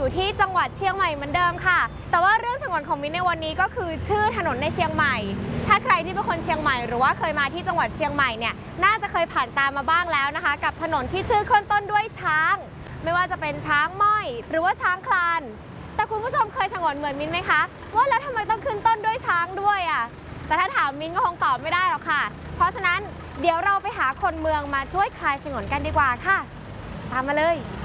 อยู่ที่จังหวัดเชียงใหม่เหมือนเดิมค่ะแต่ว่าเรื่องฉงนของมิ้นในวันนี้ก็คือชื่อถนนในเชียงใหม่ถ้าใครที่เป็นคนเชียงใหม่หรือว่าเคยมาที่จังหวัดเชียงใหม่เนี่ยน่าจะเคยผ่านตามมาบ้างแล้วนะคะกับถนนที่ชื่อขึ้นต้นด้วยช้างไม่ว่าจะเป็นช้างม้อยหรือว่าช้างคลานแต่คุณผู้ชมเคยฉงนเหมือนมิ้นไหมคะว่าแล้วทำไมต้องขึ้นต้นด้วยช้างด้วยอ่ะแต่ถ้าถามมิ้นก็คงตอบไม่ได้หรอกค่ะเพราะฉะนั้นเดี๋ยวเราไปหาคนเมืองมาช่วยคลายฉงนกันดีกว่าค่ะตามมาเลย